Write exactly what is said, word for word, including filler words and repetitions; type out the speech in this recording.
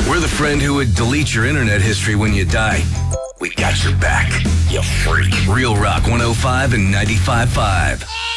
We're the friend who would delete your internet history when you die. We got your back, you freak. Real Rock one oh five and ninety-five point five.